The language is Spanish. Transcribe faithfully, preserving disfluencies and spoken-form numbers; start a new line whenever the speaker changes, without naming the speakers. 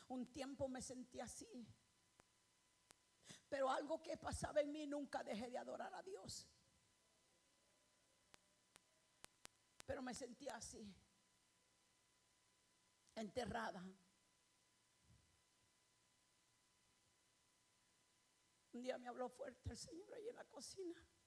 Un tiempo me sentí así. Pero algo que pasaba en mí, nunca dejé de adorar a Dios. Pero me sentía así, enterrada. Un día me habló fuerte el Señor ahí en la cocina.